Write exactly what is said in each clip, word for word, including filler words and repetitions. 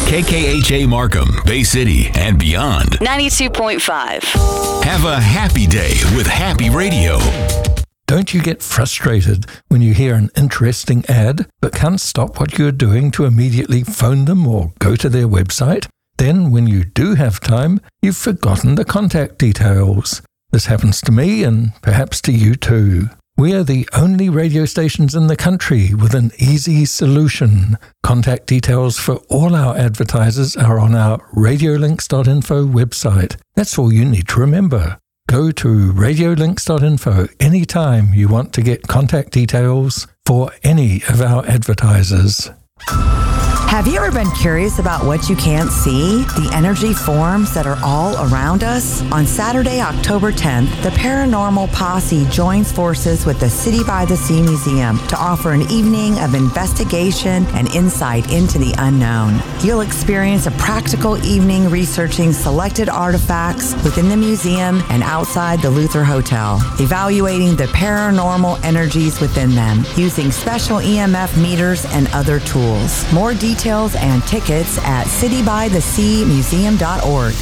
K K H A Markham, Bay City, and beyond. ninety-two point five. Have a happy day with Happy Radio. Don't you get frustrated when you hear an interesting ad but can't stop what you're doing to immediately phone them or go to their website? Then, when you do have time, you've forgotten the contact details. This happens to me and perhaps to you too. We are the only radio stations in the country with an easy solution. Contact details for all our advertisers are on our radiolinks dot info website. That's all you need to remember. Go to radiolinks dot info anytime you want to get contact details for any of our advertisers. Have you ever been curious about what you can't see? The energy forms that are all around us? On Saturday, October tenth, the Paranormal Posse joins forces with the City by the Sea Museum to offer an evening of investigation and insight into the unknown. You'll experience a practical evening researching selected artifacts within the museum and outside the Luther Hotel, evaluating the paranormal energies within them using special E M F meters and other tools. More details Details and tickets at city by the sea museum dot org.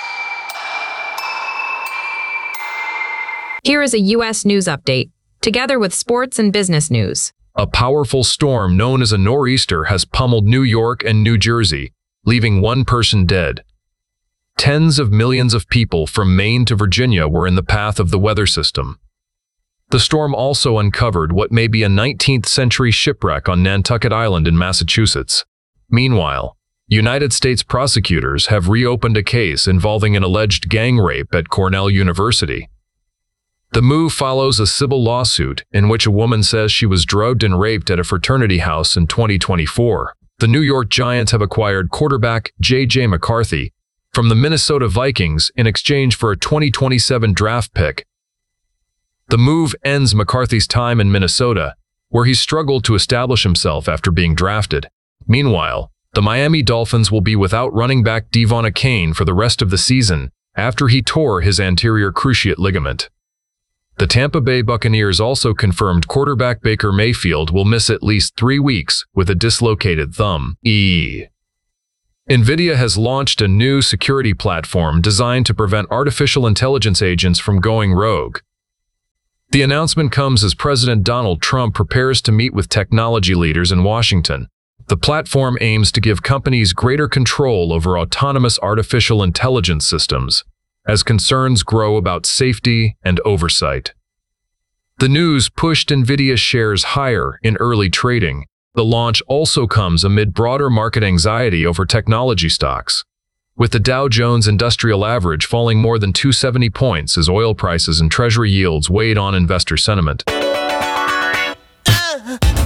Here is a U S news update, together with sports and business news. A powerful storm known as a nor'easter has pummeled New York and New Jersey, leaving one person dead. Tens of millions of people from Maine to Virginia were in the path of the weather system. The storm also uncovered what may be a nineteenth century shipwreck on Nantucket Island in Massachusetts. Meanwhile, United States prosecutors have reopened a case involving an alleged gang rape at Cornell University. The move follows a civil lawsuit in which a woman says she was drugged and raped at a fraternity house in twenty twenty-four. The New York Giants have acquired quarterback J J McCarthy from the Minnesota Vikings in exchange for a twenty twenty-seven draft pick. The move ends McCarthy's time in Minnesota, where he struggled to establish himself after being drafted. Meanwhile, the Miami Dolphins will be without running back Devon Achane for the rest of the season after he tore his anterior cruciate ligament. The Tampa Bay Buccaneers also confirmed quarterback Baker Mayfield will miss at least three weeks with a dislocated thumb. E. NVIDIA has launched a new security platform designed to prevent artificial intelligence agents from going rogue. The announcement comes as President Donald Trump prepares to meet with technology leaders in Washington. The platform aims to give companies greater control over autonomous artificial intelligence systems, as concerns grow about safety and oversight. The news pushed NVIDIA shares higher in early trading. The launch also comes amid broader market anxiety over technology stocks, with the Dow Jones Industrial Average falling more than two hundred seventy points as oil prices and Treasury yields weighed on investor sentiment. Uh.